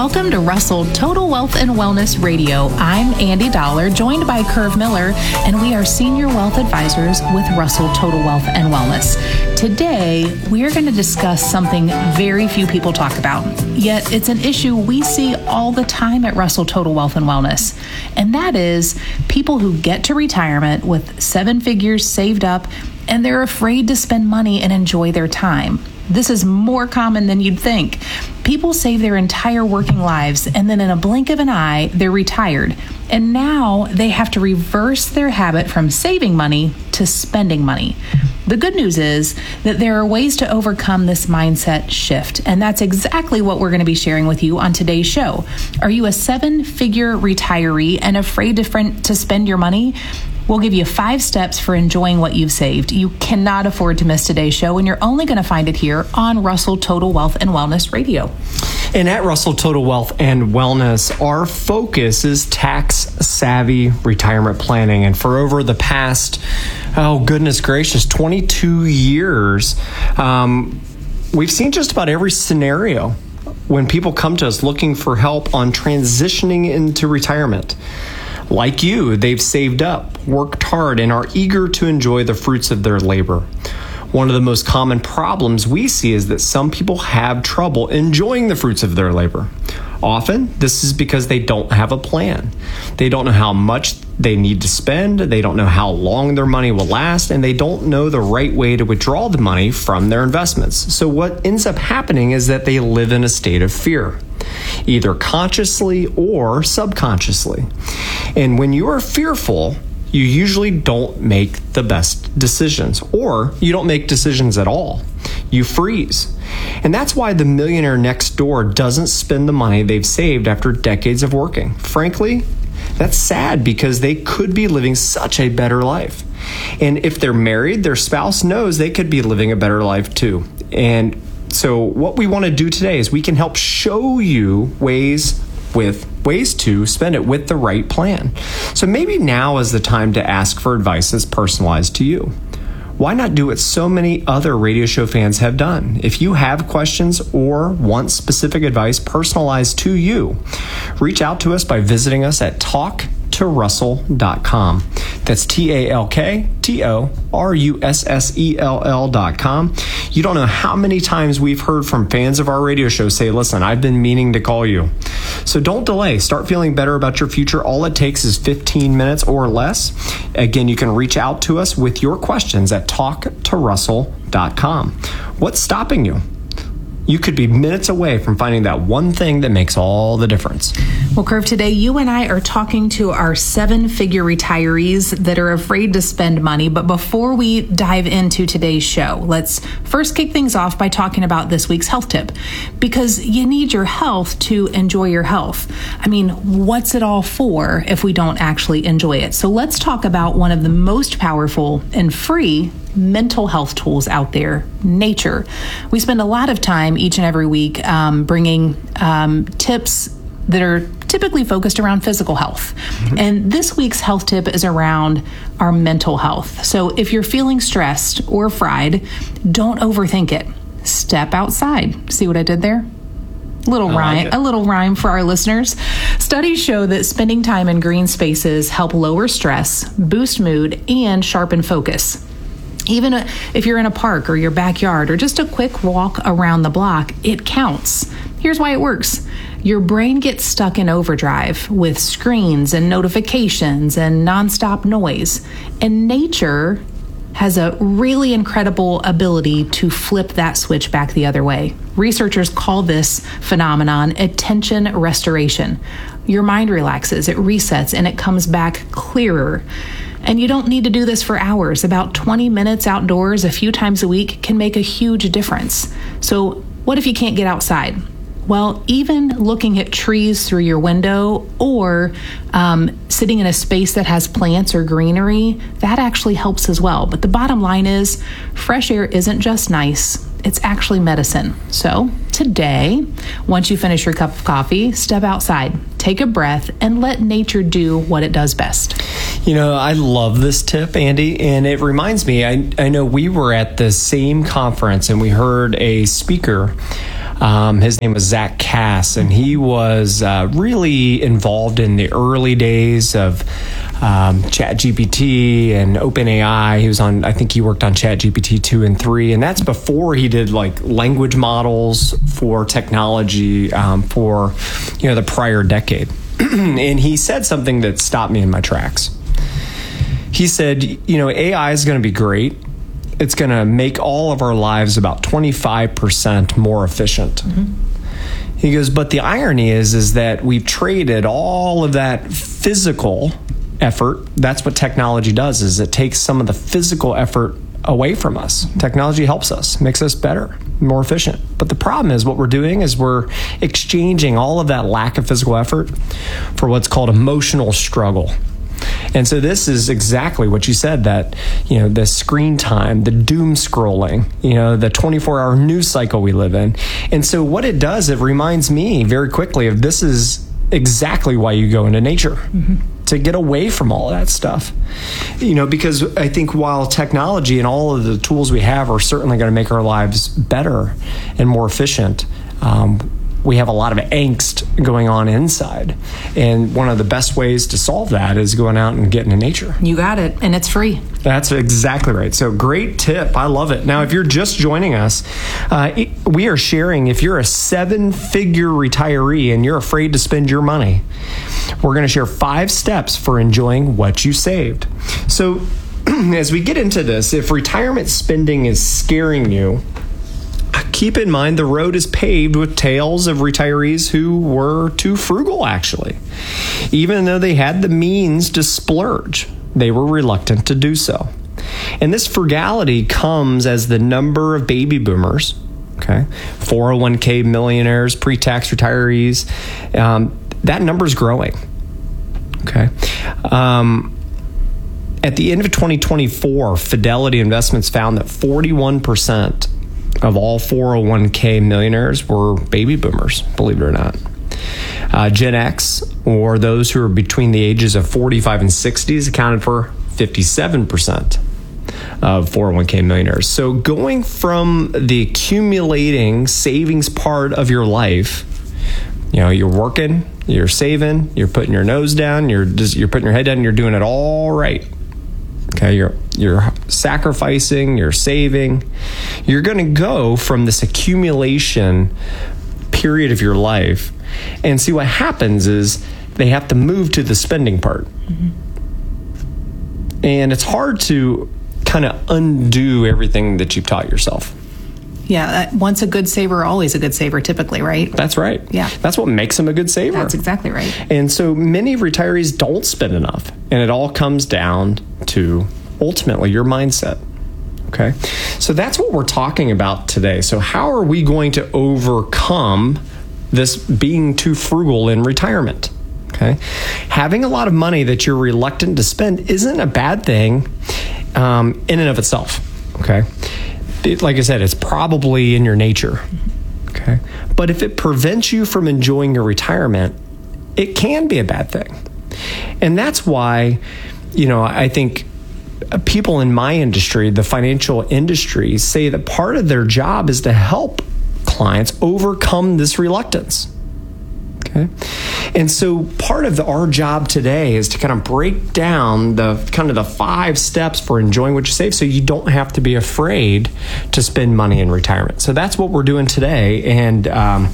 Welcome to Russell Total Wealth and Wellness Radio. I'm Andy Dollar, joined by Curve Miller, and we are Senior Wealth Advisors with Russell Total Wealth and Wellness. Today, we are going to discuss something very few people talk about, yet it's an issue we see all the time at Russell Total Wealth and Wellness, and that is people who get to retirement with 7 figures saved up, and they're afraid to spend money and enjoy their time. This is more common than you'd think. People save their entire working lives, and then in a blink of an eye, they're retired. And now they have to reverse their habit from saving money to spending money. The good news is that there are ways to overcome this mindset shift, and that's exactly what we're going to be sharing with you on today's show. Are you a 7-figure retiree and afraid to spend your money? We'll give you 5 steps for enjoying what you've saved. You cannot afford to miss today's show, and you're only going to find it here on Russell Total Wealth and Wellness Radio. And at Russell Total Wealth and Wellness, our focus is tax-savvy retirement planning. And for over the past, 22 years, we've seen just about every scenario when people come to us looking for help on transitioning into retirement. Like you, they've saved up, worked hard, and are eager to enjoy the fruits of their labor. One of the most common problems we see is that some people have trouble enjoying the fruits of their labor. Often, this is because they don't have a plan. They don't know how much they need to spend, they don't know how long their money will last, and they don't know the right way to withdraw the money from their investments. So what ends up happening is that they live in a state of fear, either consciously or subconsciously. And when you are fearful, you usually don't make the best decisions, or you don't make decisions at all. You freeze. And that's why the millionaire next door doesn't spend the money they've saved after decades of working. Frankly, that's sad because they could be living such a better life. And if they're married, their spouse knows they could be living a better life too. And so what we want to do today is we can help show you ways to spend it with the right plan. So maybe now is the time to ask for advice that's personalized to you. Why not do what so many other radio show fans have done? If you have questions or want specific advice personalized to you, reach out to us by visiting us at talktorussell.com. That's TalkToRussell.com. You don't know how many times we've heard from fans of our radio show say, listen, I've been meaning to call you. So don't delay. Start feeling better about your future. All it takes is 15 minutes or less. Again, you can reach out to us with your questions at talktorussell.com. What's stopping you? You could be minutes away from finding that one thing that makes all the difference. Well, Curve, today you and I are talking to our 7-figure retirees that are afraid to spend money. But before we dive into today's show, let's first kick things off by talking about this week's health tip, because you need your health to enjoy your health. I mean, what's it all for if we don't actually enjoy it? So let's talk about one of the most powerful and free mental health tools out there, nature. We spend a lot of time each and every week bringing tips that are typically focused around physical health. Mm-hmm. And this week's health tip is around our mental health. So if you're feeling stressed or fried, don't overthink it. Step outside. See what I did there? A little rhyme for our listeners. Studies show that spending time in green spaces help lower stress, boost mood, and sharpen focus. Even if you're in a park or your backyard or just a quick walk around the block, it counts. Here's why it works. Your brain gets stuck in overdrive with screens and notifications and nonstop noise. And nature has a really incredible ability to flip that switch back the other way. Researchers call this phenomenon attention restoration. Your mind relaxes, it resets, and it comes back clearer. And you don't need to do this for hours. About 20 minutes outdoors a few times a week can make a huge difference. So what if you can't get outside? Well, even looking at trees through your window or sitting in a space that has plants or greenery, that actually helps as well. But the bottom line is, fresh air isn't just nice, it's actually medicine. So today, once you finish your cup of coffee, step outside, take a breath, and let nature do what it does best. You know, I love this tip, Andy, and it reminds me, I know we were at the same conference and we heard a speaker His name was Zach Cass, and he was really involved in the early days of ChatGPT and OpenAI. I think he worked on ChatGPT 2 and 3, and that's before he did like language models for technology for the prior decade. And he said something that stopped me in my tracks. He said, AI is going to be great. It's going to make all of our lives about 25% more efficient. Mm-hmm. He goes, but the irony is that we've traded all of that physical effort. That's what technology does, is it takes some of the physical effort away from us. Technology helps us, makes us better, more efficient. But the problem is what we're doing is we're exchanging all of that lack of physical effort for what's called emotional struggle. And so this is exactly what you said, that, the screen time, the doom scrolling, the 24-hour news cycle we live in. And so what it does, it reminds me very quickly of this is exactly why you go into nature, to get away from all of that stuff. Because I think while technology and all of the tools we have are certainly going to make our lives better and more efficient, we have a lot of angst going on inside. And one of the best ways to solve that is going out and getting in nature. You got it. And it's free. That's exactly right. So great tip. I love it. Now, if you're just joining us, we are sharing, if you're a 7-figure retiree and you're afraid to spend your money, we're going to share 5 steps for enjoying what you saved. So as we get into this, if retirement spending is scaring you, keep in mind the road is paved with tales of retirees who were too frugal, actually. Even though they had the means to splurge, they were reluctant to do so. And this frugality comes as the number of baby boomers, 401k millionaires, pre-tax retirees, that number is growing. At the end of 2024, Fidelity Investments found that 41% of all 401k millionaires were baby boomers, believe it or not. Gen X, or those who are between the ages of 45 and 60s, accounted for 57% of 401k millionaires. So going from the accumulating savings part of your life, you're working, you're saving, you're putting your nose down, you're putting your head down, and you're doing it all right. You're sacrificing, you're saving. You're going to go from this accumulation period of your life, and see what happens is they have to move to the spending part. And it's hard to kind of undo everything that you've taught yourself. Yeah, once a good saver, always a good saver, typically, right? That's right. Yeah. That's what makes them a good saver. That's exactly right. And so many retirees don't spend enough. And it all comes down to, ultimately, your mindset. So that's what we're talking about today. So how are we going to overcome this being too frugal in retirement? Having a lot of money that you're reluctant to spend isn't a bad thing in and of itself. Like I said, it's probably in your nature. But if it prevents you from enjoying your retirement, it can be a bad thing. And that's why, I think people in my industry, the financial industry, say that part of their job is to help clients overcome this reluctance. And so part of our job today is to kind of break down the 5 steps for enjoying what you save, so you don't have to be afraid to spend money in retirement. So that's what we're doing today. And,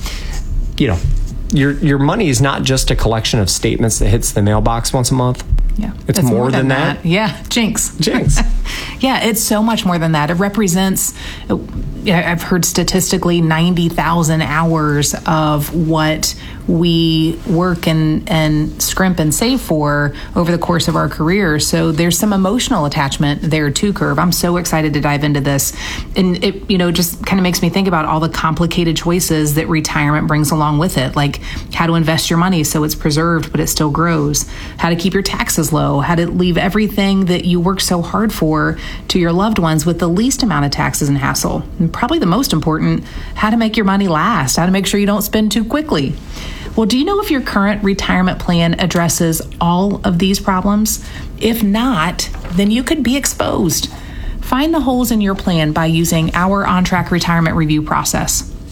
your money is not just a collection of statements that hits the mailbox once a month. Yeah. It's more than that. Yeah. Jinx. Yeah, it's so much more than that. It represents, I've heard statistically, 90,000 hours of what we work and scrimp and save for over the course of our career. So there's some emotional attachment there too, Curve. I'm so excited to dive into this. And it, just kind of makes me think about all the complicated choices that retirement brings along with it, like how to invest your money so it's preserved but it still grows, how to keep your taxes low, how to leave everything that you work so hard for to your loved ones with the least amount of taxes and hassle. And probably the most important, how to make your money last, how to make sure you don't spend too quickly. Well, do you know if your current retirement plan addresses all of these problems? If not, then you could be exposed. Find the holes in your plan by using our On Track Retirement Review process.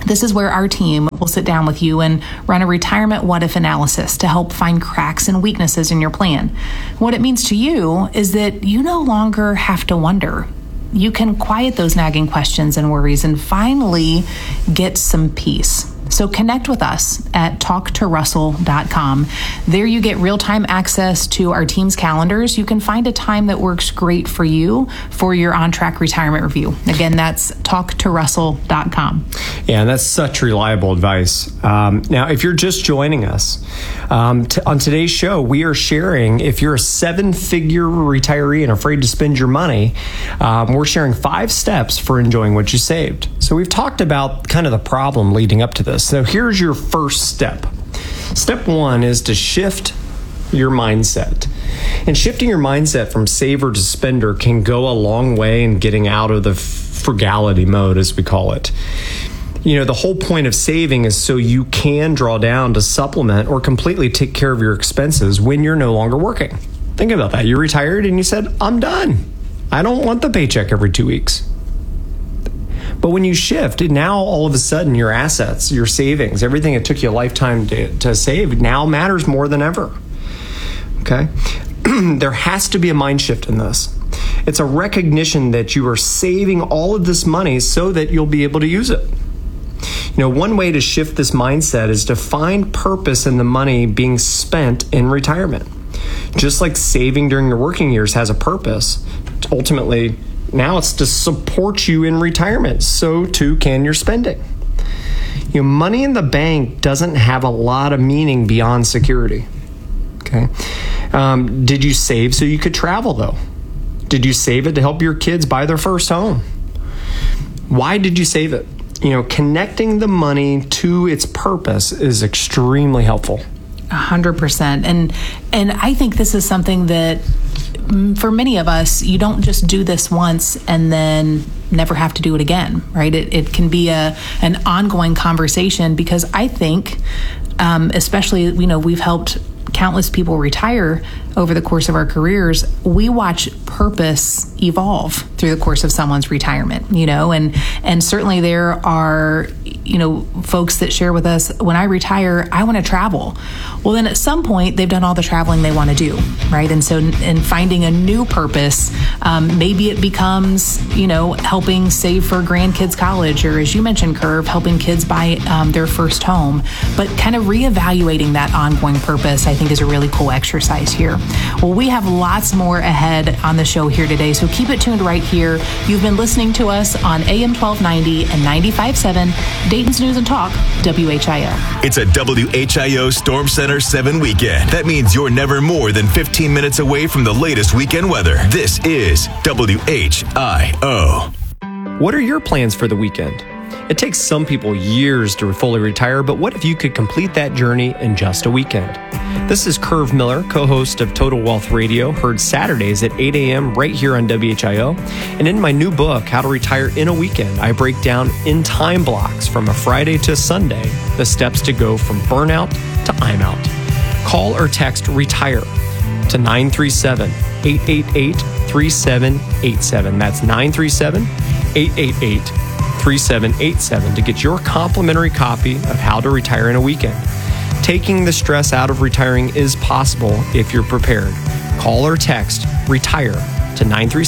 This is where our team will sit down with you and run a retirement what-if analysis to help find cracks and weaknesses in your plan. What it means to you is that you no longer have to wonder. You can quiet those nagging questions and worries and finally get some peace. So connect with us at talktorussell.com. There you get real-time access to our team's calendars. You can find a time that works great for you for your on-track retirement review. Again, that's talktorussell.com. Yeah, and that's such reliable advice. Now, if you're just joining us, on today's show, we are sharing, if you're a 7-figure retiree and afraid to spend your money, we're sharing 5 steps for enjoying what you saved. So we've talked about kind of the problem leading up to this. So here's your first step. Step 1 is to shift your mindset. And shifting your mindset from saver to spender can go a long way in getting out of the frugality mode, as we call it. You know, the whole point of saving is so you can draw down to supplement or completely take care of your expenses when you're no longer working. Think about that. You're retired and you said, I'm done. I don't want the paycheck every 2 weeks. But when you shift, now all of a sudden your assets, your savings, everything it took you a lifetime to save now matters more than ever. Okay? There has to be a mind shift in this. It's a recognition that you are saving all of this money so that you'll be able to use it. You know, one way to shift this mindset is to find purpose in the money being spent in retirement. Just like saving during your working years has a purpose, ultimately, now it's to support you in retirement. So too can your spending. You know, money in the bank doesn't have a lot of meaning beyond security. Okay. Did you save so you could travel though? Did you save it to help your kids buy their first home? Why did you save it? You know, connecting the money to its purpose is extremely helpful. 100%. And I think this is something that for many of us, you don't just do this once and then never have to do it again, right? It can be an ongoing conversation because I think, especially, you know, we've helped countless people retire over the course of our careers. We watch purpose evolve through the course of someone's retirement, you know, and certainly there are, you know, folks that share with us, when I retire, I want to travel. Well, then at some point they've done all the traveling they want to do, right? And so in finding a new purpose, maybe it becomes, you know, helping save for grandkids' college, or as you mentioned, Curve, helping kids buy their first home. But kind of reevaluating that ongoing purpose, I think, is a really cool exercise here. Well, we have lots more ahead on the show here today, so keep it tuned right here. You've been listening to us on AM 1290 and 95.7, Dayton's News and Talk, WHIO. It's a WHIO Storm Center 7 weekend. That means you're never more than 15 minutes away from the latest weekend weather. This is WHIO. What are your plans for the weekend? It takes some people years to fully retire, but what if you could complete that journey in just a weekend? This is Curve Miller, co-host of Total Wealth Radio, heard Saturdays at 8 a.m. right here on WHIO. And in my new book, How to Retire in a Weekend, I break down in time blocks from a Friday to Sunday the steps to go from burnout to I'm out. Call or text RETIRE to 937-888-3787. That's 937-888-3787 to get your complimentary copy of How to Retire in a Weekend. Taking the stress out of retiring is possible if you're prepared. Call or text RETIRE to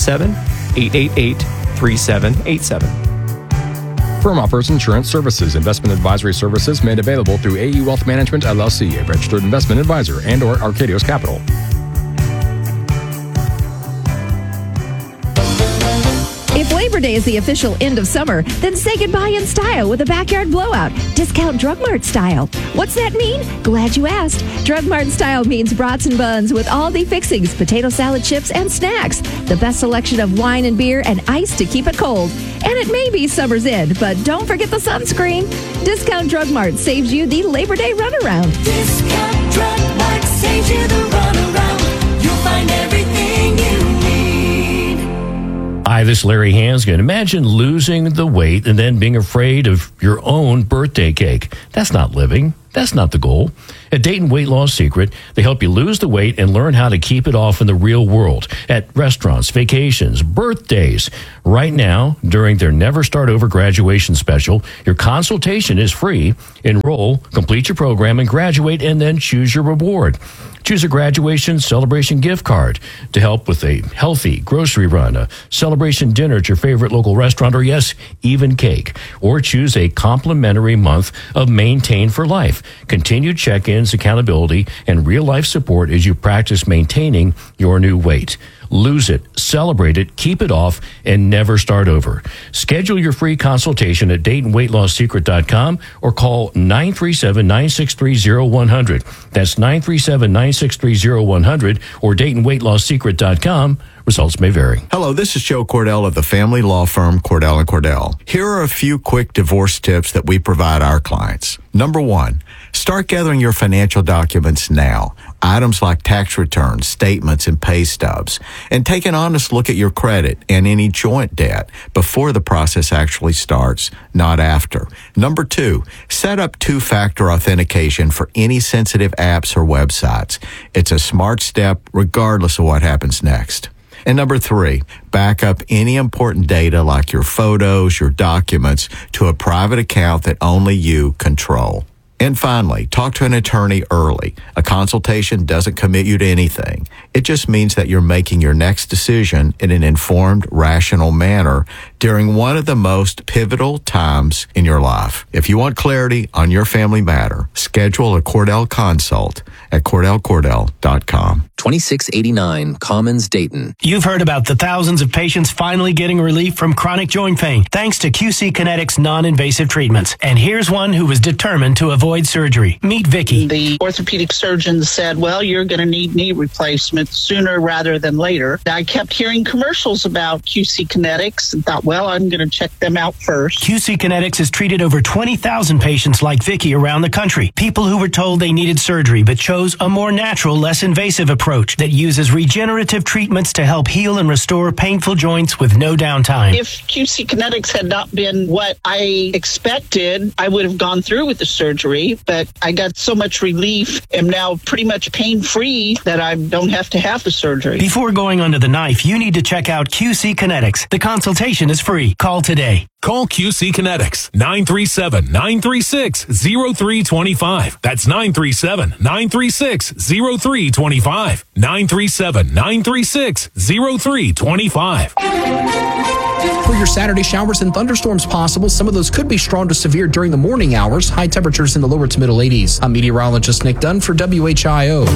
937-888-3787. Firm offers insurance services. Investment advisory services made available through AE Wealth Management, LLC, a registered investment advisor, and or Arcadios Capital. If Labor Day is the official end of summer, then say goodbye in style with a backyard blowout. Discount Drug Mart style. What's that mean? Glad you asked. Drug Mart style means brats and buns with all the fixings, potato salad chips, and snacks. The best selection of wine and beer and ice to keep it cold. And it may be summer's end, but don't forget the sunscreen. Discount Drug Mart saves you the Labor Day runaround. Discount Drug Mart saves you the runaround. You'll find everything you need. Hi, this is Larry Hansgen. Imagine losing the weight and then being afraid of your own birthday cake. That's not living. That's not the goal. At Dayton Weight Loss Secret, they help you lose the weight and learn how to keep it off in the real world at restaurants, vacations, birthdays. Right now, during their Never Start Over graduation special, your consultation is free. Enroll, complete your program, and graduate, and then choose your reward. Choose a graduation celebration gift card to help with a healthy grocery run, a celebration dinner at your favorite local restaurant, or yes, even cake. Or choose a complimentary month of Maintain for Life. Continued check-ins, accountability, and real-life support as you practice maintaining your new weight. Lose it, celebrate it, keep it off, and never start over. Schedule your free consultation at DaytonWeightLossSecret.com or call 937-963-0100. That's 937-963-0100 or DaytonWeightLossSecret.com. Results may vary. Hello, this is Joe Cordell of the family law firm Cordell & Cordell. Here are a few quick divorce tips that we provide our clients. Number one, start gathering your financial documents now. Items like tax returns, statements, and pay stubs. And take an honest look at your credit and any joint debt before the process actually starts, not after. Number two, set up two-factor authentication for any sensitive apps or websites. It's a smart step regardless of what happens next. And number three, back up any important data like your photos, your documents to a private account that only you control. And finally, talk to an attorney early. A consultation doesn't commit you to anything. It just means that you're making your next decision in an informed, rational manner during one of the most pivotal times in your life. If you want clarity on your family matter, schedule a Cordell consult at CordellCordell.com. 2689 Commons, Dayton. You've heard about the thousands of patients finally getting relief from chronic joint pain thanks to QC Kinetics non-invasive treatments. And here's one who was determined to avoid surgery. Meet Vicky. The orthopedic surgeon said, well, you're going to need knee replacement sooner rather than later. I kept hearing commercials about QC Kinetics and thought, well, I'm going to check them out first. QC Kinetics has treated over 20,000 patients like Vicky around the country. People who were told they needed surgery but chose a more natural, less invasive approach that uses regenerative treatments to help heal and restore painful joints with no downtime. If QC Kinetics had not been what I expected, I would have gone through with the surgery, but I got so much relief, am now pretty much pain-free that I don't have to have the surgery. Before going under the knife, you need to check out QC Kinetics. The consultation is free. Call today. Call QC Kinetics, 937-936-0325. That's 937-936-0325. 937-936-0325. For your Saturday showers and thunderstorms possible, some of those could be strong to severe during the morning hours. High temperatures in the lower to middle 80s. I'm meteorologist Nick Dunn for WHIO.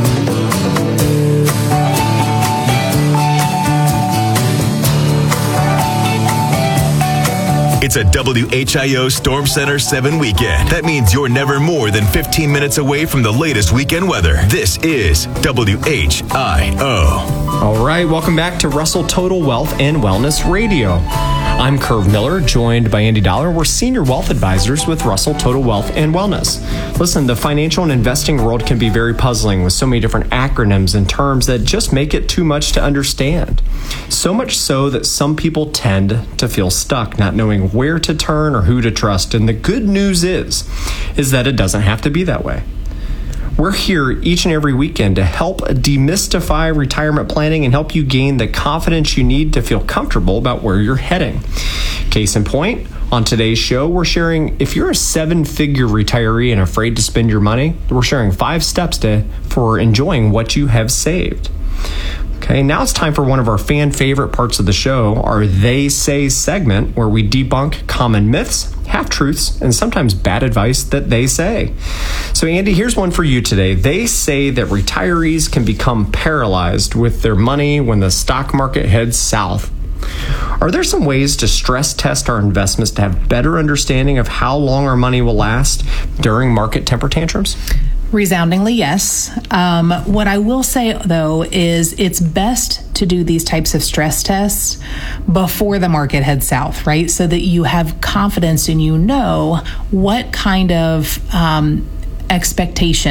It's a WHIO Storm Center 7 weekend. That means you're never more than 15 minutes away from the latest weekend weather. This is WHIO. All right, welcome back to Russell Total Wealth and Wellness Radio. I'm Curve Miller, joined by Andy Dollar. We're senior wealth advisors with Russell Total Wealth and Wellness. Listen, the financial and investing world can be very puzzling with so many different acronyms and terms that just make it too much to understand. So much so that some people tend to feel stuck, not knowing where to turn or who to trust. And the good news is that it doesn't have to be that way. We're here each and every weekend to help demystify retirement planning and help you gain the confidence you need to feel comfortable about where you're heading. Case in point, on today's show, we're sharing if you're a 7-figure retiree and afraid to spend your money, we're sharing 5 steps for enjoying what you have saved. Okay, now it's time for one of our fan favorite parts of the show, our They Say segment, where we debunk common myths, half-truths, and sometimes bad advice that they say. So Andy, here's one for you today. They say that retirees can become paralyzed with their money when the stock market heads south. Are there some ways to stress test our investments to have better understanding of how long our money will last during market temper tantrums? Resoundingly, yes. What I will say, though, is it's best to do these types of stress tests before the market heads south, right? So that you have confidence and you know what kind of expectation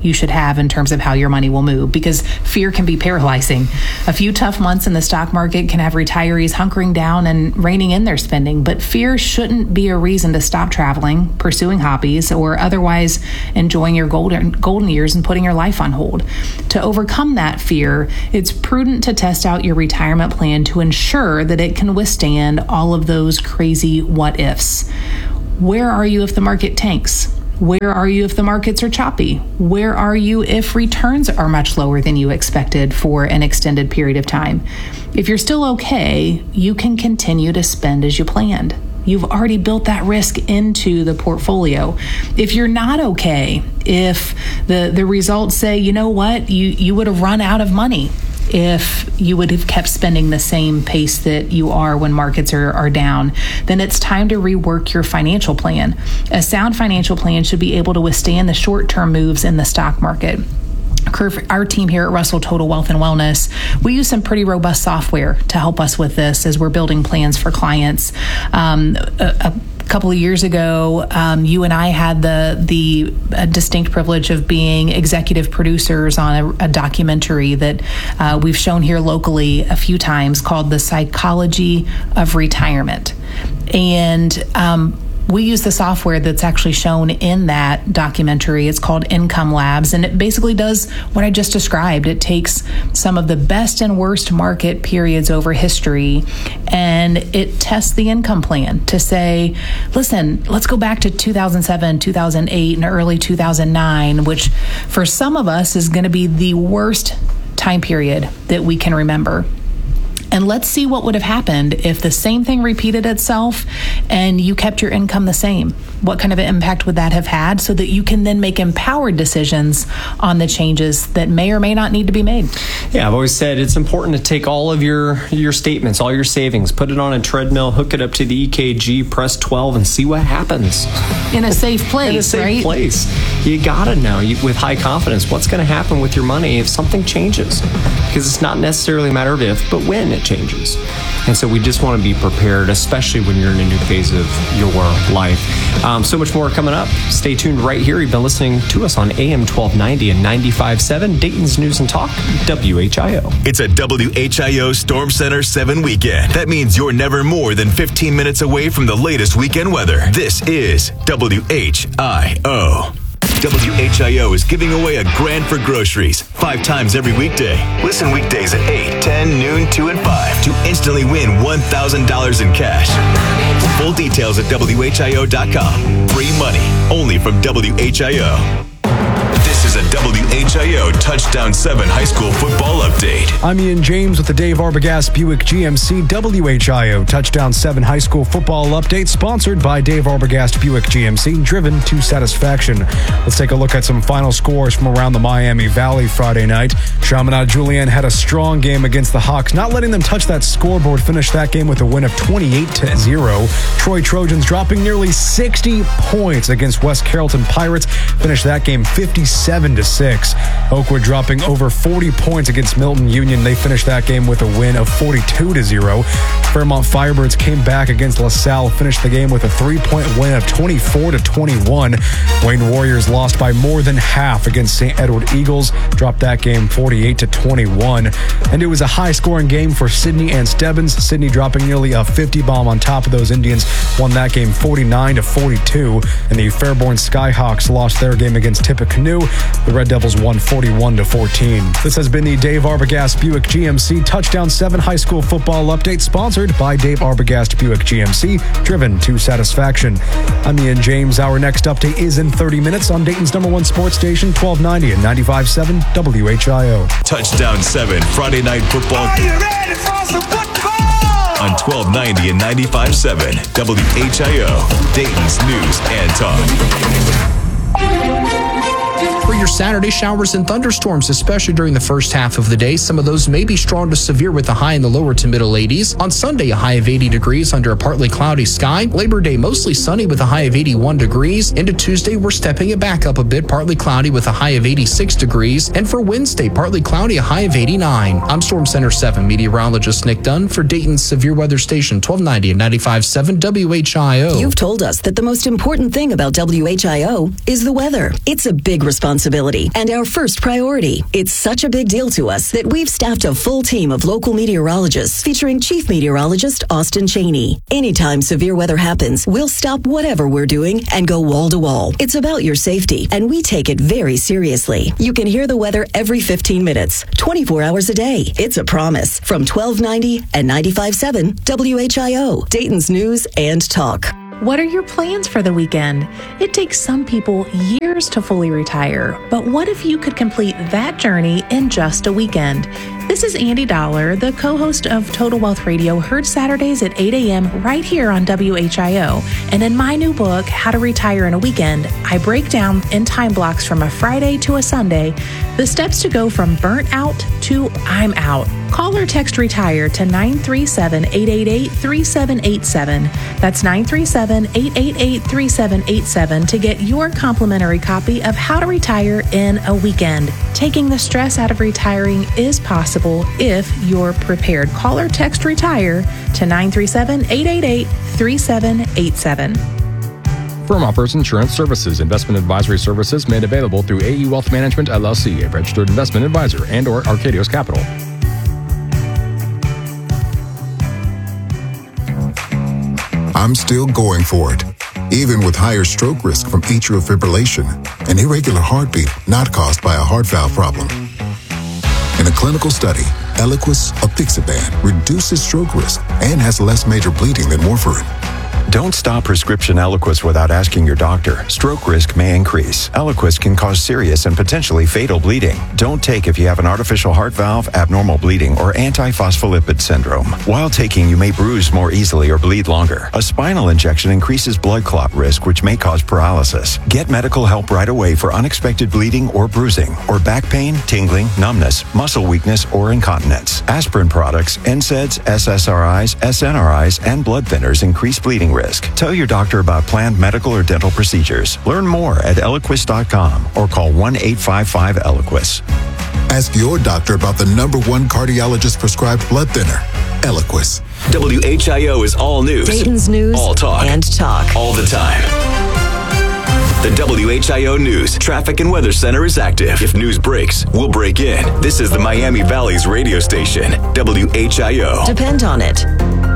you should have in terms of how your money will move, because fear can be paralyzing. A few tough months in the stock market can have retirees hunkering down and reining in their spending, but fear shouldn't be a reason to stop traveling, pursuing hobbies, or otherwise enjoying your golden years and putting your life on hold. To overcome that fear, it's prudent to test out your retirement plan to ensure that it can withstand all of those crazy what ifs. Where are you if the market tanks? Where are you if the markets are choppy? Where are you if returns are much lower than you expected for an extended period of time? If you're still okay, you can continue to spend as you planned. You've already built that risk into the portfolio. If you're not okay, if the results say, you know what, you would have run out of money if you would have kept spending the same pace that you are when markets are down, then it's time to rework your financial plan. A sound financial plan should be able to withstand the short-term moves in the stock market. Our team here at Russell Total Wealth and Wellness, we use some pretty robust software to help us with this as we're building plans for clients. A couple of years ago, you and I had the distinct privilege of being executive producers on a documentary that we've shown here locally a few times called The Psychology of Retirement. And we use the software that's actually shown in that documentary. It's called Income Labs, and it basically does what I just described. It takes some of the best and worst market periods over history, and it tests the income plan to say, listen, let's go back to 2007, 2008, and early 2009, which for some of us is going to be the worst time period that we can remember. And let's see what would have happened if the same thing repeated itself and you kept your income the same. What kind of an impact would that have had, so that you can then make empowered decisions on the changes that may or may not need to be made? Yeah, I've always said it's important to take all of your statements, all your savings, put it on a treadmill, hook it up to the EKG, press 12, and see what happens. In a safe place, In a safe right? place. You got to know with high confidence what's going to happen with your money if something changes. Because it's not necessarily a matter of if, but when it changes. And so we just want to be prepared, especially when you're in a new phase of your life. So much more coming up. Stay tuned right here. You've been listening to us on AM 1290 and 95.7, Dayton's News and Talk, WHIO. It's a WHIO Storm Center 7 weekend. That means you're never more than 15 minutes away from the latest weekend weather. This is WHIO. WHIO is giving away a grand for groceries 5 times every weekday. Listen weekdays at 8, 10, noon, 2, and 5 to instantly win $1,000 in cash. Full details at WHIO.com. Free money only from WHIO. This is a WHIO Touchdown 7 high school football update. I'm Ian James with the Dave Arbogast Buick GMC WHIO Touchdown 7 high school football update, sponsored by Dave Arbogast Buick GMC, driven to satisfaction. Let's take a look at some final scores from around the Miami Valley Friday night. Chaminade Julienne had a strong game against the Hawks, not letting them touch that scoreboard. Finished that game with a win of 28-0. Troy Trojans dropping nearly 60 points against West Carrollton Pirates. Finished that game 57-6. Oakwood dropping over 40 points against Milton Union. They finished that game with a win of 42-0. Fairmont Firebirds came back against LaSalle, finished the game with a 3-point win of 24-21. Wayne Warriors lost by more than half against St. Edward Eagles, dropped that game 48-21. And it was a high-scoring game for Sydney and Stebbins. Sydney dropping nearly a 50 bomb on top of those Indians, won that game 49-42. And the Fairborn Skyhawks lost their game against Tippecanoe. The Red Devils won 41-14. This has been the Dave Arbogast Buick GMC Touchdown 7 high school football update, sponsored by Dave Arbogast Buick GMC, driven to satisfaction. I'm Ian James. Our next update is in 30 minutes on Dayton's #1 sports station, 1290 and 95.7 WHIO. Touchdown 7 Friday night football. Are you ready for some football? On 1290 and 95.7 WHIO, Dayton's News and Talk. For your Saturday showers and thunderstorms, especially during the first half of the day, some of those may be strong to severe with a high in the lower to middle 80s. On Sunday, a high of 80 degrees under a partly cloudy sky. Labor Day, mostly sunny with a high of 81 degrees. Into Tuesday, we're stepping it back up a bit, partly cloudy with a high of 86 degrees. And for Wednesday, partly cloudy, a high of 89. I'm Storm Center 7 meteorologist Nick Dunn for Dayton's Severe Weather Station, 1290 and 95.7 WHIO. You've told us that the most important thing about WHIO is the weather. It's a big responsibility reliability and our first priority. It's such a big deal to us that we've staffed a full team of local meteorologists featuring Chief Meteorologist Austin Cheney. Anytime severe weather happens, we'll stop whatever we're doing and go wall to wall. It's about your safety, and we take it very seriously. You can hear the weather every 15 minutes, 24 hours a day. It's a promise from 1290 and 95.7 WHIO, Dayton's News and Talk. What are your plans for the weekend? It takes some people years to fully retire, but what if you could complete that journey in just a weekend? This is Andy Dollar, the co-host of Total Wealth Radio, heard Saturdays at 8 a.m. right here on WHIO. And in my new book, How to Retire in a Weekend, I break down in time blocks from a Friday to a Sunday the steps to go from burnt out to I'm out. Call or text RETIRE to 937-888-3787. That's 937-888-3787 to get your complimentary copy of How to Retire in a Weekend. Taking the stress out of retiring is possible if you're prepared. Call or text RETIRE to 937-888-3787. Firm offers insurance services. Investment advisory services made available through AE Wealth Management, LLC, a registered investment advisor, and or Arcadios Capital. I'm still going for it, even with higher stroke risk from atrial fibrillation, an irregular heartbeat not caused by a heart valve problem. In a clinical study, Eliquis apixaban reduces stroke risk and has less major bleeding than warfarin. Don't stop prescription Eliquis without asking your doctor. Stroke risk may increase. Eliquis can cause serious and potentially fatal bleeding. Don't take if you have an artificial heart valve, abnormal bleeding, or antiphospholipid syndrome. While taking, you may bruise more easily or bleed longer. A spinal injection increases blood clot risk, which may cause paralysis. Get medical help right away for unexpected bleeding or bruising, or back pain, tingling, numbness, muscle weakness, or incontinence. Aspirin products, NSAIDs, SSRIs, SNRIs, and blood thinners increase bleeding risk. Tell your doctor about planned medical or dental procedures. Learn more at Eliquis.com or call 1-855-ELIQUIS. Ask your doctor about the #1 cardiologist prescribed blood thinner, Eliquis. WHIO is all news. Dayton's News all talk. and Talk. All the time. The WHIO News Traffic and Weather Center is active. If news breaks, we'll break in. This is the Miami Valley's radio station, WHIO. Depend on it.